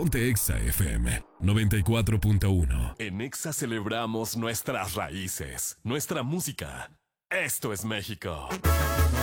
Ponte Exa FM 94.1. En Exa celebramos nuestras raíces, nuestra música. Esto es México.